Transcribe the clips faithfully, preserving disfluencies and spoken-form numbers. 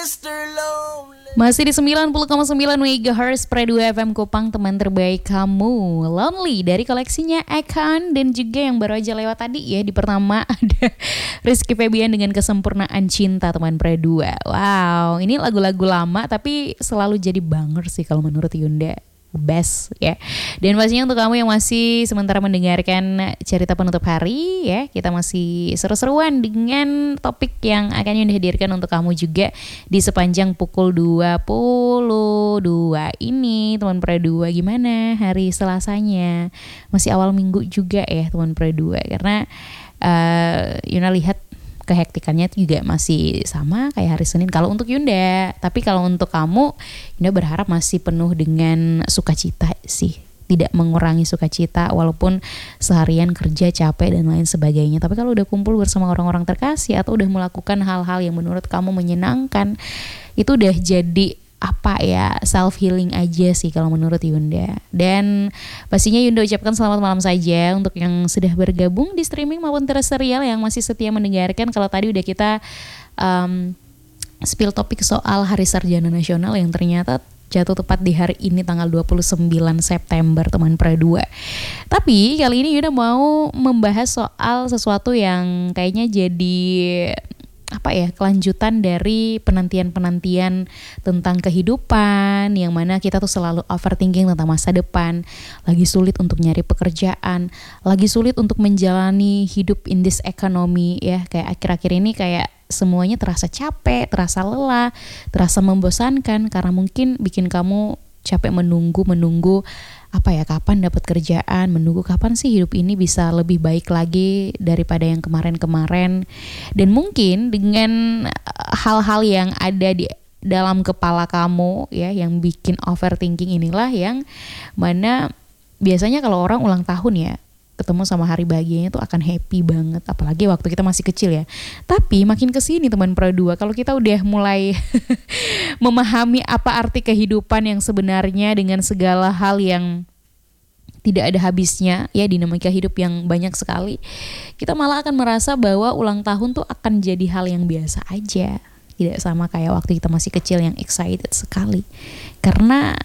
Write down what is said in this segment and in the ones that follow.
Masih di sembilan puluh koma sembilan megahertz Pre dua F M Kupang, teman terbaik kamu. Lonely dari koleksinya Icon, dan juga yang baru aja lewat tadi ya, di pertama ada Rizky Febian dengan Kesempurnaan Cinta, teman Pre dua. Wow, ini lagu-lagu lama tapi selalu jadi banger sih kalau menurut Yunda. Best ya. Dan pastinya untuk kamu yang masih sementara mendengarkan cerita penutup hari ya, kita masih seru-seruan dengan topik yang akan Yunda hadirkan untuk kamu juga di sepanjang pukul dua puluh dua ini, teman Pre dua. Gimana hari Selasanya? Masih awal minggu juga ya, teman Pre dua, karena uh, Yunda lihat kehektikannya juga masih sama kayak hari Senin kalau untuk Yunda. Tapi kalau untuk kamu, Yunda berharap masih penuh dengan sukacita sih. Tidak mengurangi sukacita walaupun seharian kerja capek dan lain sebagainya. Tapi kalau udah kumpul bersama orang-orang terkasih atau udah melakukan hal-hal yang menurut kamu menyenangkan, itu udah jadi apa ya, self healing aja sih kalau menurut Yunda. Dan pastinya Yunda ucapkan selamat malam saja untuk yang sudah bergabung di streaming maupun terestrial yang masih setia mendengarkan. Kalau tadi udah kita um, spill topik soal Hari Sarjana Nasional yang ternyata jatuh tepat di hari ini tanggal dua puluh sembilan September, teman Pre dua. Tapi kali ini Yunda mau membahas soal sesuatu yang kayaknya jadi apa ya, kelanjutan dari penantian-penantian tentang kehidupan, yang mana kita tuh selalu overthinking tentang masa depan, lagi sulit untuk nyari pekerjaan, lagi sulit untuk menjalani hidup in this economy ya. Kayak akhir-akhir ini kayak semuanya terasa capek, terasa lelah, terasa membosankan, karena mungkin bikin kamu capek menunggu menunggu apa ya, kapan dapat kerjaan, menunggu kapan sih hidup ini bisa lebih baik lagi daripada yang kemarin-kemarin. Dan mungkin dengan hal-hal yang ada di dalam kepala kamu ya, yang bikin overthinking inilah yang mana biasanya kalau orang ulang tahun ya, ketemu sama hari bahagianya tuh akan happy banget, apalagi waktu kita masih kecil ya. Tapi makin kesini, teman Pro dua, kalau kita udah mulai memahami apa arti kehidupan yang sebenarnya dengan segala hal yang tidak ada habisnya ya, dinamika hidup yang banyak sekali, kita malah akan merasa bahwa ulang tahun tuh akan jadi hal yang biasa aja, tidak sama kayak waktu kita masih kecil yang excited sekali. Karena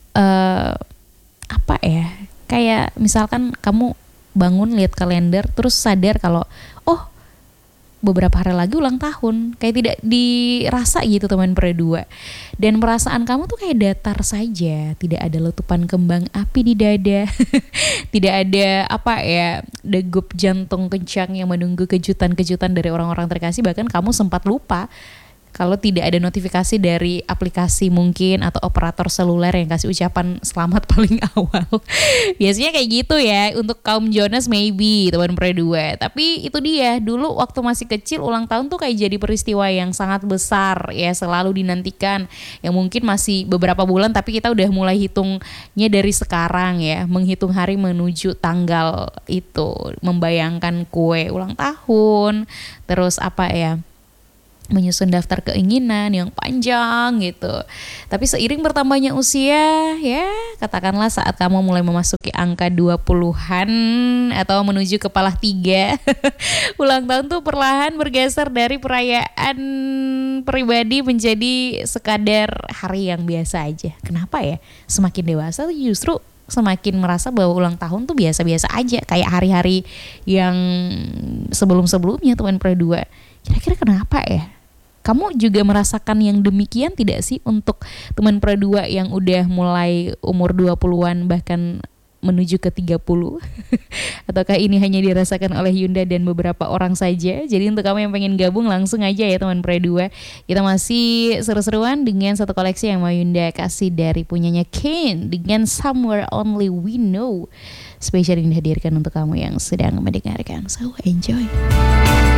uh, apa ya, kayak misalkan kamu bangun lihat kalender terus sadar kalau oh beberapa hari lagi ulang tahun, kayak tidak dirasa gitu, teman Pre dua. Dan perasaan kamu tuh kayak datar saja, tidak ada letupan kembang api di dada, tidak ada apa ya, degup jantung kencang yang menunggu kejutan-kejutan dari orang-orang terkasih. Bahkan kamu sempat lupa kalau tidak ada notifikasi dari aplikasi mungkin atau operator seluler yang kasih ucapan selamat paling awal. Biasanya kayak gitu ya untuk kaum Jonas maybe, teman Pre dua. Tapi itu dia, dulu waktu masih kecil ulang tahun tuh kayak jadi peristiwa yang sangat besar ya, selalu dinantikan. Yang mungkin masih beberapa bulan tapi kita udah mulai hitungnya dari sekarang ya, menghitung hari menuju tanggal itu, membayangkan kue ulang tahun, terus apa ya, menyusun daftar keinginan yang panjang gitu. Tapi seiring bertambahnya usia ya, katakanlah saat kamu mulai memasuki angka dua puluhan atau menuju kepala tiga, ulang tahun tuh perlahan bergeser dari perayaan pribadi menjadi sekadar hari yang biasa aja. Kenapa ya? Semakin dewasa tuh justru semakin merasa bahwa ulang tahun tuh biasa-biasa aja, kayak hari-hari yang sebelum-sebelumnya, teman Pre dua. Kira-kira kenapa ya? Kamu juga merasakan yang demikian tidak sih untuk teman Pre dua yang udah mulai umur dua puluhan bahkan menuju ke tiga puluh? Ataukah ini hanya dirasakan oleh Yunda dan beberapa orang saja? Jadi untuk kamu yang pengen gabung langsung aja ya, teman Pre dua. Kita masih seru-seruan dengan satu koleksi yang mau Yunda kasih dari punyanya Kane dengan Somewhere Only We Know. Spesial yang dihadirkan untuk kamu yang sedang mendengarkan. So enjoy.